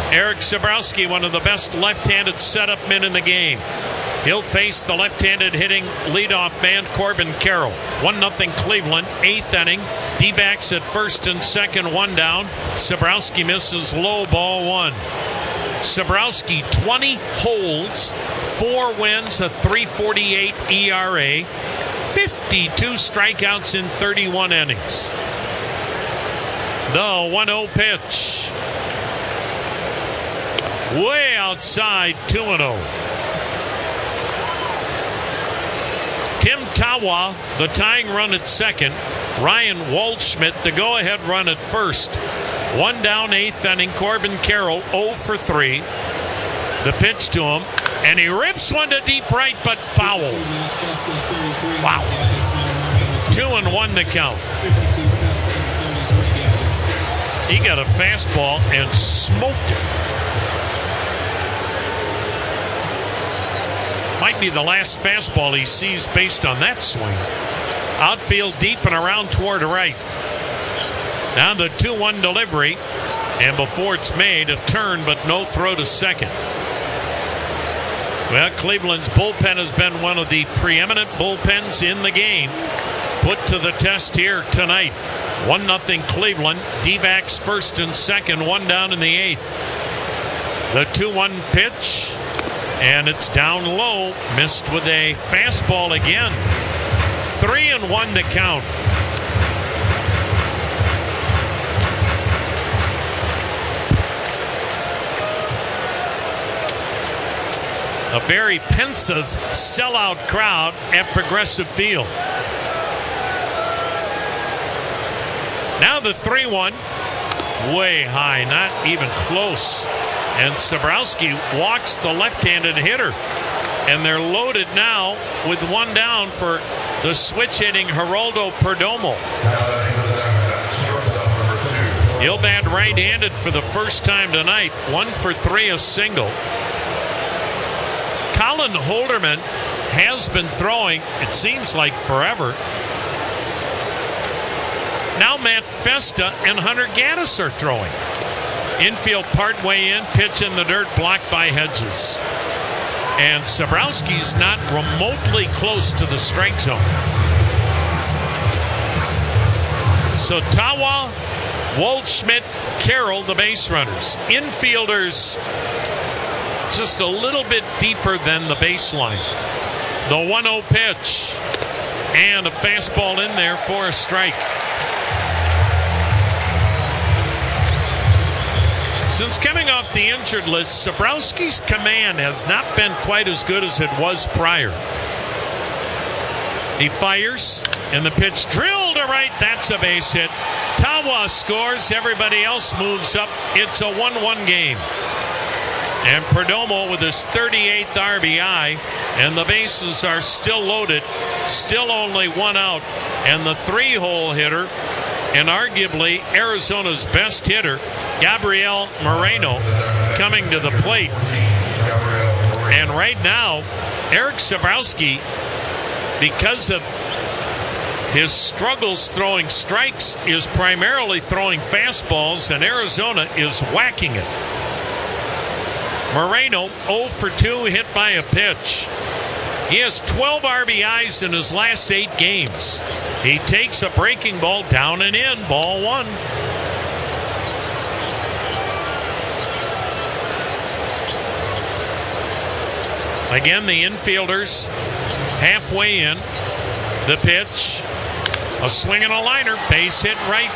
Eric Sabrowski, one of the best left-handed setup men in the game. He'll face the left-handed hitting leadoff man, Corbin Carroll. 1-0 Cleveland, 8th inning. D-backs at first and second, one down. Sabrowski misses low, ball one. Sabrowski, 20 holds, 4 wins, a 3.48 ERA, 52 strikeouts in 31 innings. The 1-0 pitch. Way outside, 2-0. Tim Tawa, the tying run at second. Ryan Waldschmidt, the go-ahead run at first. One down, 8th inning. Corbin Carroll, 0 for 3. The pitch to him, and he rips one to deep right, but foul. Wow. 2-1 the count. He got a fastball and smoked it. Might be the last fastball he sees based on that swing. Outfield deep and around toward right. Now the 2-1 delivery, and before it's made, a turn but no throw to second. Well, Cleveland's bullpen has been one of the preeminent bullpens in the game. Put to the test here tonight. 1-0 Cleveland. D-backs first and second, one down in the 8th. The 2-1 pitch, and it's down low. Missed with a fastball again. 3-1 the count. A very pensive sellout crowd at Progressive Field. Now the 3-1, way high, not even close. And Sabrowski walks the left-handed hitter. And they're loaded now with one down for the switch hitting Geraldo Perdomo. He'll bat right-handed for the first time tonight. 1 for 3, a single. Colin Holderman has been throwing, it seems like forever. Now Matt Festa and Hunter Gaddis are throwing. Infield partway in, pitch in the dirt, blocked by Hedges. And Sabrowski's not remotely close to the strike zone. So Tawa, Waldschmidt, Carroll, the base runners. Infielders just a little bit deeper than the baseline. The 1-0 pitch, and a fastball in there for a strike. Since coming off the injured list, Sabrowski's command has not been quite as good as it was prior. He fires, and the pitch drilled to right. That's a base hit. Tawa scores. Everybody else moves up. It's a 1-1 game. And Perdomo with his 38th RBI, and the bases are still loaded. Still only one out. And the 3-hole hitter, and arguably Arizona's best hitter, Gabriel Moreno, coming to the plate. And right now, Eric Sabrowski, because of his struggles throwing strikes, is primarily throwing fastballs, and Arizona is whacking it. Moreno 0 for 2, hit by a pitch. He has 12 RBIs in his last 8 games. He takes a breaking ball down and in, ball 1. Again, the infielders halfway in. The pitch, a swing and a liner, base hit right